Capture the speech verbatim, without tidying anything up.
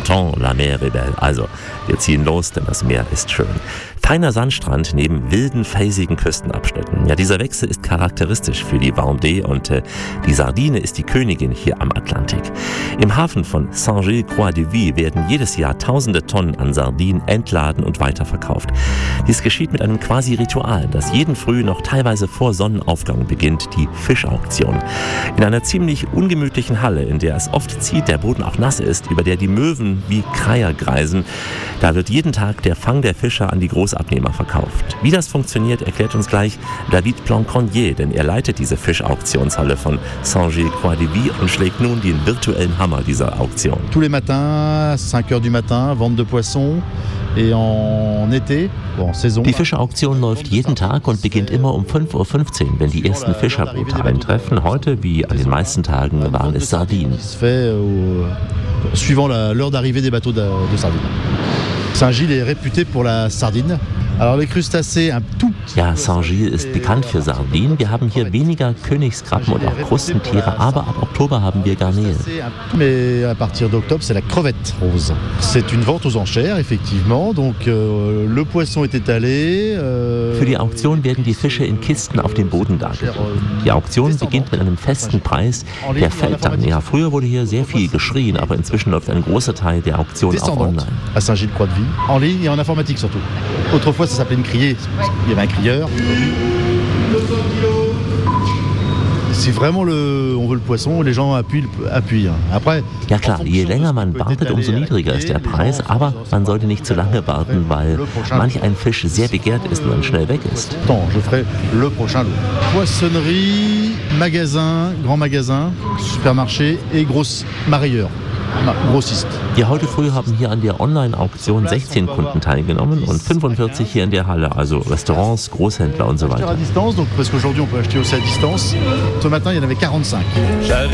Partons, la mer est belle. Also, wir ziehen los, denn das Meer ist schön. Feiner Sandstrand neben wilden, felsigen Küstenabschnitten. Ja, dieser Wechsel ist charakteristisch für die Vendée und äh, die Sardine ist die Königin hier am Atlantik. Im Hafen von Saint-Gilles-Croix-de-Vie werden jedes Jahr tausende Tonnen an Sardinen entladen und weiterverkauft. Dies geschieht mit einem quasi Ritual, das jeden Früh noch teilweise vor Sonnenaufgang beginnt, die Fischauktion. In einer ziemlich ungemütlichen Halle, in der es oft zieht, der Boden auch nass ist, über der die Möwen wie Kreier kreisen, da wird jeden Tag der Fang der Fischer an die Großabnehmer verkauft. Wie das funktioniert, erklärt uns gleich David Planconnier, denn er leitet diese Fischauktionshalle von Saint-Gilles-Croix-de-Vie und schlägt nun den virtuellen Hammer dieser Auktion. Tous les matins, cinq heures du matin, vente de poissons. Die Fischauktion läuft jeden Tag und beginnt immer um fünf Uhr fünfzehn, wenn die ersten Fischerboote eintreffen. Heute, wie an den meisten Tagen, waren es Sardinen. Suivant l'heure d'arrivée des bateaux de sardines. Saint-Gilles est réputé pour la sardine. Alors les crustacés, un tout Ja, Saint-Gilles ist bekannt für Sardinen. Wir haben hier weniger Königskrabben und auch Krustentiere, aber ab Oktober haben wir Garnelen. Mais à partir d'octobre, c'est la crevette rose. C'est une vente aux enchères, effectivement. Donc euh, le poisson est étalé. Euh, Für die Auktion werden die Fische in Kisten auf dem Boden dargeboten. Die Auktion beginnt mit einem festen Preis, der fällt dann. Ja, früher wurde hier sehr viel geschrien, aber inzwischen läuft ein großer Teil der Auktion auch online. À Saint-Gilles-Croix-de-Vie, en ligne et en informatique surtout. Autrefois, ça s'appelait une criée. Il y avait un crieur. Si vraiment le, on veut le poisson, les gens appuient. appuient. Après, ja klar, je länger man wartet, umso niedriger ist der Preis, aber man sollte nicht zu lange warten, weil manch ein Fisch sehr begehrt ist und dann schnell weg ist. Je ferai le prochain lot. Poissonnerie, magasin, grand magasin, supermarché et grosse marailleur. Grossist. Ja, heute früh haben hier an der Online-Auktion sechzehn Kunden teilgenommen und fünfundvierzig hier in der Halle, also Restaurants, Großhändler und so weiter. Donc, parce qu'aujourd'hui on peut acheter aussi à distance. Ce matin, il y en avait quarante-cinq.